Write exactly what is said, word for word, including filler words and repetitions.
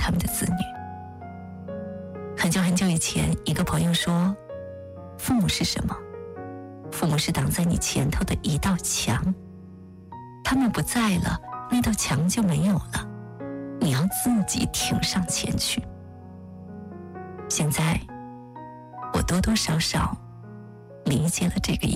他们的子女。很久很久以前，一个朋友说，父母是什么？父母是挡在你前头的一道墙，他们不在了，那道墙就没有了，你要自己挺上前去。现在我多多少少理解了这个意